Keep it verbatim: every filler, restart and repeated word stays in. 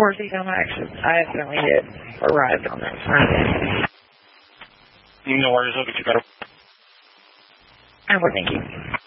course, he found I actually, I accidentally hit arrived on that Friday. No worries, I'll get you better. And we're thinking.